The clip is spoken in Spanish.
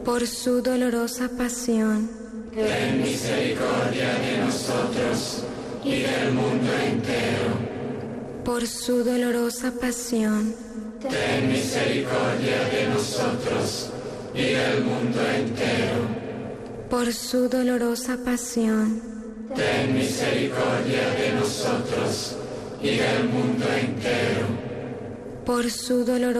por su dolorosa pasión, ten misericordia de nosotros y del mundo entero. por su dolorosa pasión, Ten misericordia de nosotros y del mundo entero. por su dolorosa pasión, Ten misericordia de nosotros y del mundo entero. por su dolorosa